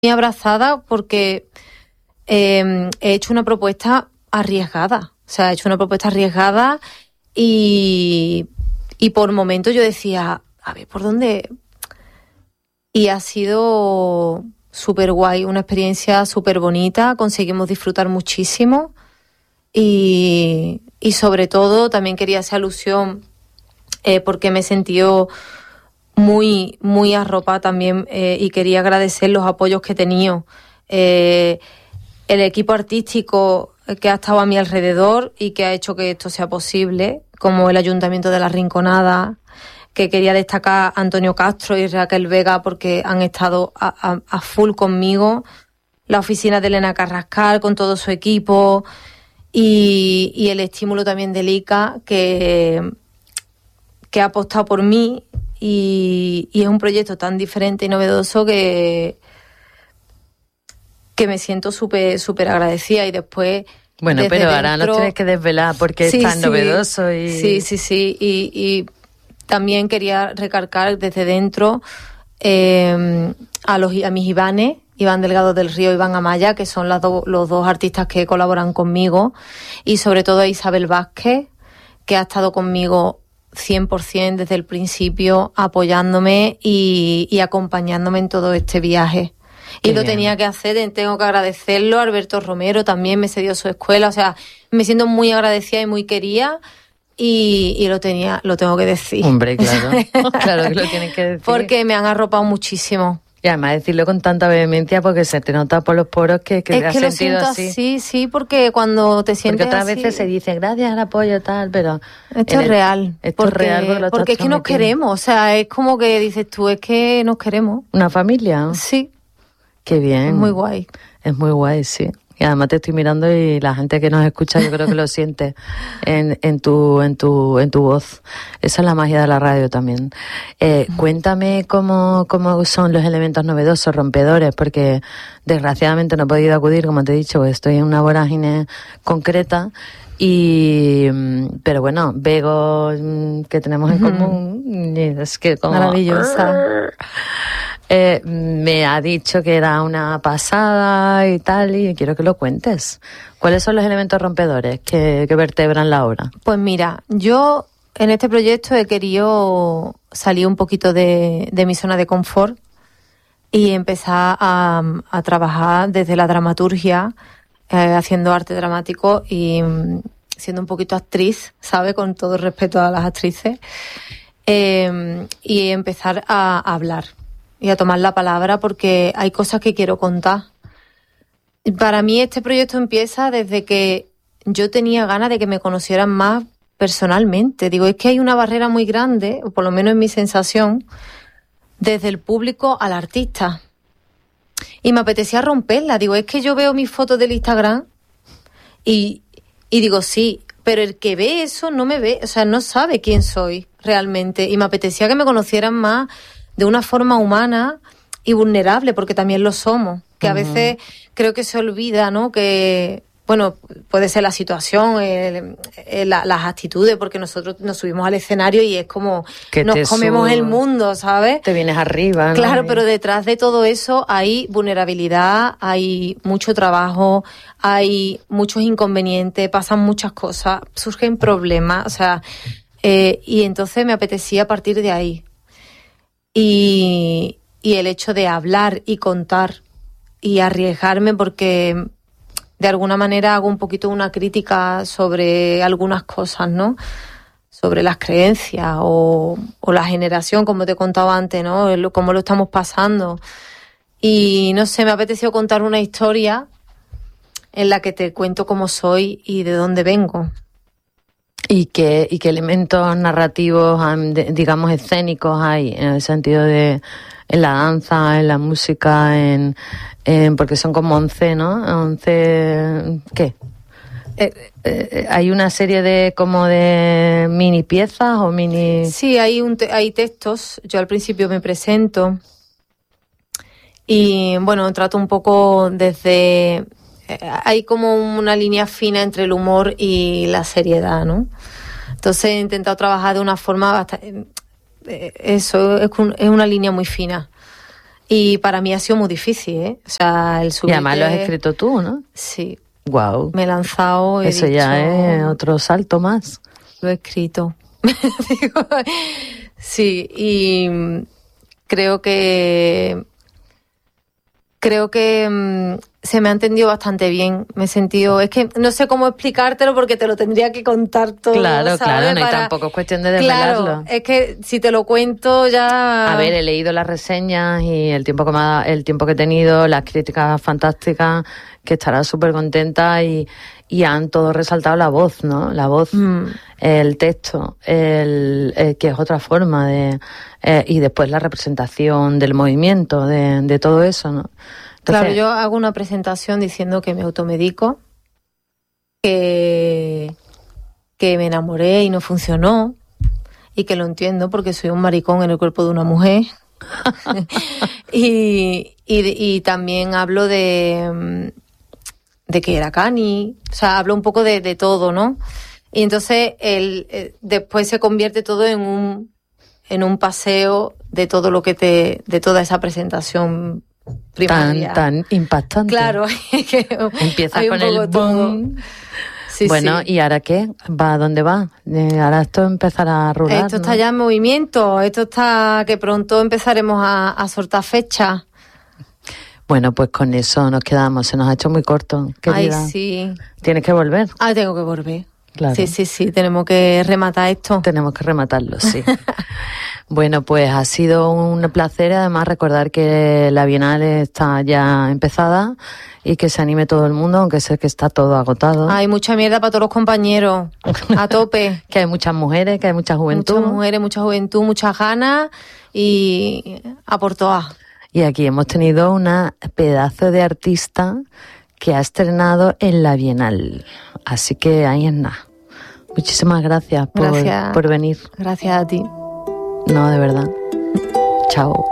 muy abrazada porque he hecho una propuesta arriesgada. O sea, he hecho una propuesta arriesgada y por momentos yo decía, a ver, ¿por dónde? Y ha sido súper guay, una experiencia súper bonita, conseguimos disfrutar muchísimo y sobre todo también quería hacer alusión porque me he sentido muy, muy arropada también y quería agradecer los apoyos que he tenido. El equipo artístico que ha estado a mi alrededor y que ha hecho que esto sea posible, como el Ayuntamiento de La Rinconada, que quería destacar a Antonio Castro y Raquel Vega porque han estado a full conmigo, la oficina de Elena Carrascal con todo su equipo y el estímulo también de Lica que ha apostado por mí y es un proyecto tan diferente y novedoso que me siento súper agradecida y después... Bueno, pero ahora nos tienes que desvelar porque es tan novedoso y... Sí, y también quería recalcar desde dentro a mis Ivanes, Iván Delgado del Río y Iván Amaya, que son los dos artistas que colaboran conmigo, y sobre todo a Isabel Vázquez, que ha estado conmigo 100% desde el principio, apoyándome y acompañándome en todo este viaje. Y lo tenía que hacer, tengo que agradecerlo. Alberto Romero también me cedió su escuela, o sea, me siento muy agradecida y muy querida y lo tengo que decir. Hombre, claro, claro que lo tienes que decir. Porque me han arropado muchísimo. Y además decirlo con tanta vehemencia porque se te nota por los poros que te has sentido así. Sí, porque cuando te sientes porque otras así, veces se dice gracias al apoyo tal, pero... Esto es real. Esto es real porque es que nos queremos, o sea, es como que dices tú, es que nos queremos. ¿Una familia? Sí. Qué bien. Es muy guay. Es muy guay, sí. Y además te estoy mirando y la gente que nos escucha yo creo que lo siente en tu voz. Esa es la magia de la radio también. Cuéntame cómo son los elementos novedosos, rompedores, porque desgraciadamente no he podido acudir, como te he dicho, porque estoy en una vorágine concreta. Pero bueno, Bego, que tenemos en común, es que como... Maravillosa. Me ha dicho que era una pasada y tal, y quiero que lo cuentes. ¿Cuáles son los elementos rompedores que vertebran la obra? Pues mira, yo en este proyecto he querido salir un poquito de mi zona de confort y empezar a trabajar desde la dramaturgia, haciendo arte dramático y siendo un poquito actriz, ¿sabe? Con todo el respeto a las actrices, y empezar a hablar y a tomar la palabra porque hay cosas que quiero contar. Para mí este proyecto empieza desde que yo tenía ganas de que me conocieran más personalmente. Digo, es que hay una barrera muy grande, o por lo menos en mi sensación, desde el público al artista. Y me apetecía romperla. Digo, es que yo veo mis fotos del Instagram y digo, sí, pero el que ve eso no me ve, o sea, no sabe quién soy realmente. Y me apetecía que me conocieran más de una forma humana y vulnerable, porque también lo somos, que a veces creo que se olvida, ¿no? Que, bueno, puede ser la situación, las actitudes, porque nosotros nos subimos al escenario y es como que nos comemos el mundo, ¿sabes? Te vienes arriba, ¿no? Claro, pero detrás de todo eso hay vulnerabilidad, hay mucho trabajo, hay muchos inconvenientes, pasan muchas cosas, surgen problemas, o sea, y entonces me apetecía partir de ahí. Y el hecho de hablar y contar y arriesgarme porque de alguna manera hago un poquito una crítica sobre algunas cosas, ¿no? Sobre las creencias o la generación, como te he contado antes, ¿no? Cómo lo estamos pasando. Y no sé, me ha apetecido contar una historia en la que te cuento cómo soy y de dónde vengo. ¿Y qué elementos narrativos, digamos, escénicos hay en el sentido de en la danza, en la música, porque son como 11, ¿no? 11, ¿qué? Hay una serie de mini piezas o mini... Sí, hay textos. Yo al principio me presento y, bueno, trato un poco desde... hay como una línea fina entre el humor y la seriedad, ¿no? Entonces he intentado trabajar de una forma bastante... eso, es una línea muy fina. Y para mí ha sido muy difícil, ¿eh? O sea, el subirte... Y además lo has escrito tú, ¿no? Sí. Wow. Me he lanzado, Eso dicho, ya es otro salto más. Lo he escrito. Sí, y creo que se me ha entendido bastante bien. Me he sentido... Es que no sé cómo explicártelo porque te lo tendría que contar todo, Claro, ¿sabes? claro, no, y tampoco es cuestión de desvelarlo. Claro, es que si te lo cuento ya... A ver, he leído las reseñas y el tiempo que he tenido, las críticas fantásticas, que estará súper contenta y han todos resaltado la voz, ¿no? La voz, el texto, que es otra forma de... y después la representación del movimiento, de todo eso, ¿no? Entonces, claro, yo hago una presentación diciendo que me automedico, que me enamoré y no funcionó, y que lo entiendo porque soy un maricón en el cuerpo de una mujer. y también hablo de que era cani, o sea, hablo un poco de todo, ¿no? Y entonces después se convierte todo en un paseo de todo lo que de toda esa presentación primaria. Tan impactante. Claro. Empieza con el boom. Sí, bueno, sí. ¿Y ahora qué? ¿Va? ¿Dónde va? Ahora esto empezará a rular, Esto ¿no? está ya en movimiento, esto está que pronto empezaremos a soltar fechas. Bueno, pues con eso nos quedamos, se nos ha hecho muy corto, querida. Ay, sí. ¿Tienes que volver? Tengo que volver. Claro. Sí, tenemos que rematar esto. Tenemos que rematarlo, sí. Bueno, pues ha sido un placer, además recordar que la Bienal está ya empezada y que se anime todo el mundo, aunque sé que está todo agotado. Hay mucha mierda para todos los compañeros, a tope. Que hay muchas mujeres, que hay mucha juventud. Muchas mujeres, mucha juventud, muchas ganas y a por todas. Y aquí hemos tenido una pedazo de artista que ha estrenado en la Bienal. Así que ahí es nada. Muchísimas gracias por venir. Gracias a ti. No, de verdad. Chao.